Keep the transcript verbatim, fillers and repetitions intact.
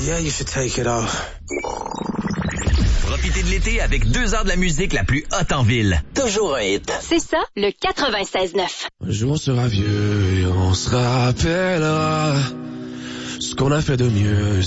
Yeah, you should take it off. Profitez de l'été avec deux heures de la musique la plus haute en ville. Toujours un hit. C'est ça, le quatre-vingt-seize neuf. Un jour on sera vieux et on se rappellera ce qu'on a fait de mieux.